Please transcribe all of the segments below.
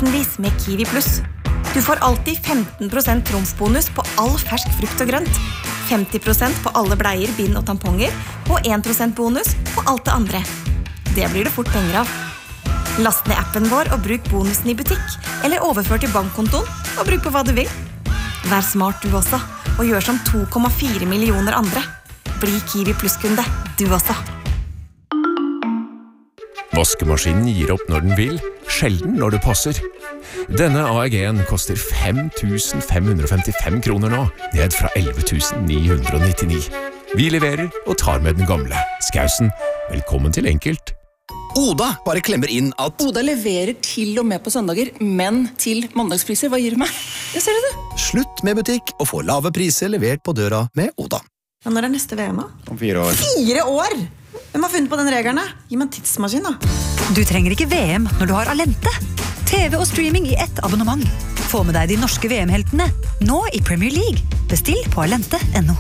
tusenvis med Kiwi Plus. Du får alltid 15% trumfbonus på all fersk frukt og grønt, 50% på alle bleier, bind og tamponger, og 1% bonus på alt det andre. Det blir det fort penger av. Last ned appen vår og bruk bonusen i butikk, eller overfør til bankkontoen og bruk på hva du vil. Vær smart du også, og gjør som 2,4 millioner andre. Bli Kiwi Plus-kunde, du også. Vaskemaskinen gir opp når den vil, sjelden når det passer. Denne AEG-en koster 5.555 kroner nå, ned fra 11.999. Vi leverer og tar med den gamle. Skausen, velkommen til Enkelt. Oda bare klemmer inn at Oda leverer til og med på søndager, men til mandagspriser. Hva gir du meg? Jeg ser det. slutt med butikk og få lave priser levert på døra med Oda. Men når neste VM da? Om 4 år. 4 år? Hvem har funnet på den regelen? Gi meg en tidsmaskin da. Du trenger ikke VM når du har Alente. TV og streaming i ett abonnement. Få med deg de norske VM-heltene, nå i Premier League. Bestill på alente.no.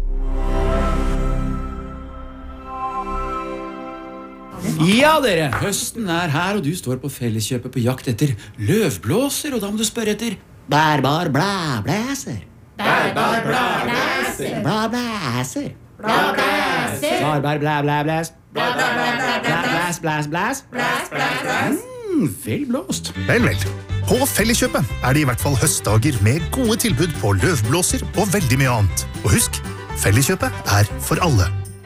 Ja dere, høsten er her, og du står på Felleskjøpet på jakt etter løvblåser, og da må du spørre etter bærbar blæblæser. Bærbar blæblæser. Blæblæser. Blæblæser. Bærbar blæblæblæs. Blæblæs, blæs, blæs. Vel blåst. Vel. På Felleskjøpet er det i hvert fall høstdager med gode tilbud på løvblåser og veldig mye annet. Og husk, Felleskjøpet er for alle.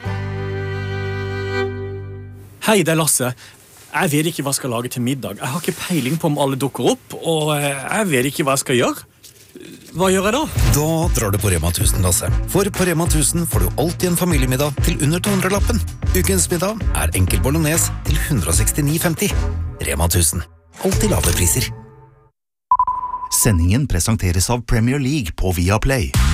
Hei, det er Lasse. Jeg vet ikke hva jeg skal lage til middag. Jeg har ikke peiling på om alle dukker opp, og jeg vet ikke hva jeg skal gjøre. Hva gjør jeg da? Da drar du på Rema 1000, Lasse. For på Rema 1000 får du alltid en familiemiddag til under 200-lappen. Ukens middag er enkel bolognese til 169,50. Rema 1000. Alltid lave priser. Sendingen presenteres av Premier League på Viaplay.